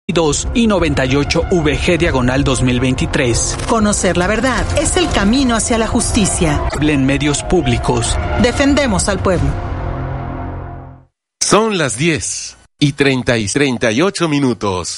y 98 VG/2023. Conocer la verdad es el camino hacia la justicia. En medios públicos. Defendemos al pueblo. Son las 10:38 minutos.